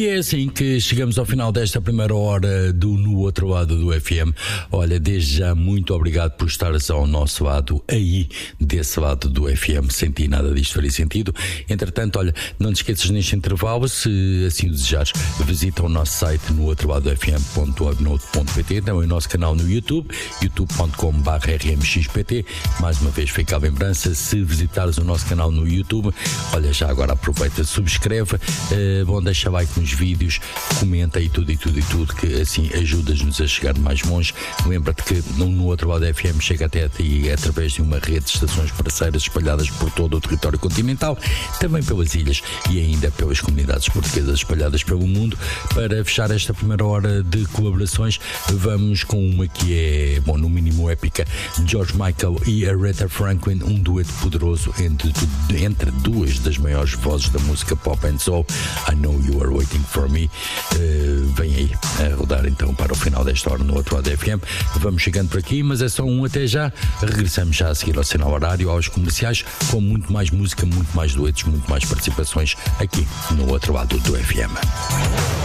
E é assim que chegamos ao final desta primeira hora do No Outro Lado do FM. Olha, desde já muito obrigado por estares ao nosso lado, aí desse lado do FM. Senti nada disto faria sentido. Entretanto, olha, não te esqueças neste intervalo, se assim o desejares, visita o nosso site no outro lado fm.webnote.pt, também o nosso canal no YouTube, youtube.com/rmxpt. Mais uma vez fica a lembrança, se visitares o nosso canal no YouTube, olha, já agora aproveita, subscreve, bom, deixa like nos vídeos, comenta e tudo, que assim ajudas-nos a chegar mais longe. Lembra-te que no Outro Lado FM chega até a ti através de uma rede de estações parceiras espalhadas por todo o território continental, também pelas ilhas e ainda pelas comunidades portuguesas espalhadas pelo mundo. Para fechar esta primeira hora de colaborações, vamos com uma que é, bom, no mínimo épica, George Michael e Aretha Franklin, um dueto poderoso entre duas das maiores vozes da música pop and soul. I Know You Are Waiting For Me. Vem aí a rodar então para o final desta hora no Outro Lado FM. Vamos chegando por aqui, mas é só um até já. Regressamos já a seguir ao sinal horário, aos comerciais, com muito mais música, muito mais duetos, muito mais participações aqui no Outro Lado do FM.